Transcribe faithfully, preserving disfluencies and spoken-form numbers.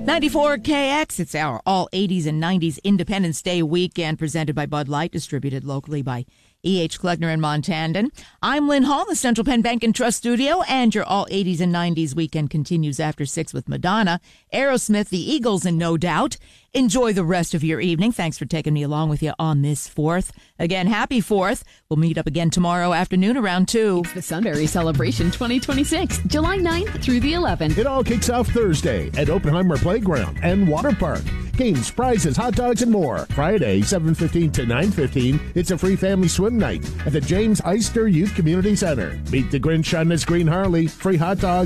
ninety-four K X, it's our all eighties and nineties Independence Day weekend presented by Bud Light, distributed locally by E H. Klugner and Montandon. I'm Lynn Hall, the Central Penn Bank and Trust Studio, and your all eighties and nineties weekend continues after six with Madonna, Aerosmith, the Eagles, and No Doubt. Enjoy the rest of your evening. Thanks for taking me along with you on this fourth. Again, happy fourth. We'll meet up again tomorrow afternoon around two. It's the Sunbury Celebration twenty twenty-six, July ninth through the eleventh. It all kicks off Thursday at Oppenheimer Playground and Water Park. Games, prizes, hot dogs, and more. Friday, seven fifteen to nine fifteen, it's a free family swim night at the James Eister Youth Community Center. Meet the Grinch on this green Harley, free hot dogs,